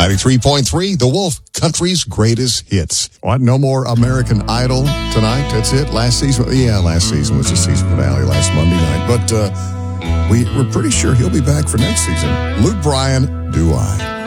93.3, The Wolf, country's greatest hits. What, no more American Idol tonight? That's it? Last season? Yeah, last season was the season finale last Monday night. But we're pretty sure he'll be back for next season. Luke Bryan, Do I?